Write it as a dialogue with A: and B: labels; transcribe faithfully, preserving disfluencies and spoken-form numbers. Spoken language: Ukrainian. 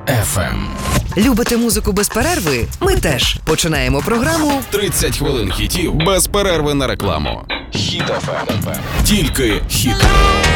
A: еф ем.
B: Любите музику без перерви? Ми теж. Починаємо програму
A: тридцять хвилин хітів без перерви на рекламу. Хіт еф ем. Тільки хіт.